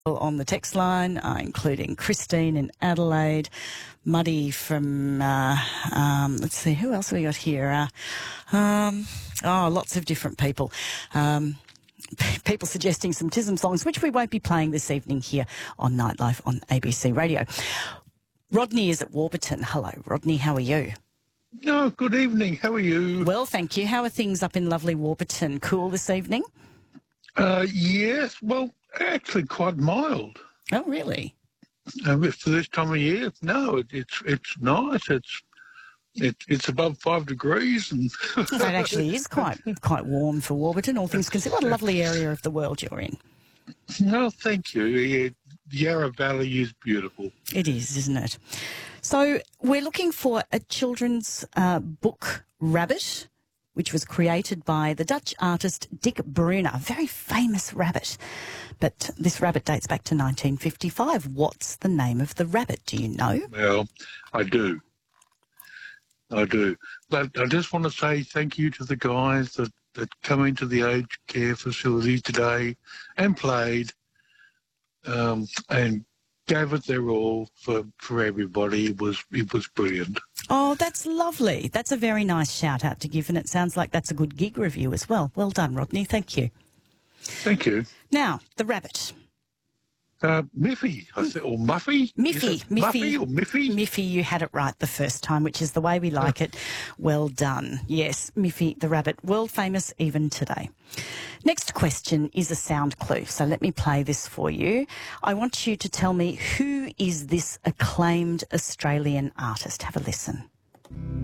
On the text line, including Christine in Adelaide, Muddy from, let's see, who else have we got here? Lots of different people. People suggesting some TISM songs, which we won't be playing this evening here on Nightlife on ABC Radio. Rodney is at Warburton. Hello, Rodney, how are you? No, good evening. How are you? Well, thank you. How are things up in lovely Warburton? Cool this evening? Yes, well, actually quite mild. Oh, really? For this time of year, no, it's nice. It's above 5 degrees, and It actually is quite warm for Warburton, all things considered. What a lovely area of the world you're in. no, thank you. Yeah, the Yarra Valley is beautiful. It is, isn't it? So we're looking for a children's book, Rabbit, which was created by the Dutch artist Dick Bruna, a very famous rabbit. But this rabbit dates back to 1955. What's the name of the rabbit? Do you know? Well, I do. But I just want to say thank you to the guys that come into the aged care facility today and played and gave it their all for everybody. It was brilliant. Oh, that's lovely. That's a very nice shout out to give, and it sounds like that's a good gig review as well. Well done, Rodney. Thank you. Thank you. Now, the rabbit. Miffy, I said, or Muffy? Miffy. Muffy or Miffy? Miffy, you had it right the first time, which is the way we like it. Well done. Yes, Miffy the rabbit, world famous even today. Next question is a sound clue, so let me play this for you. I want you to tell me, who is this acclaimed Australian artist? Have a listen.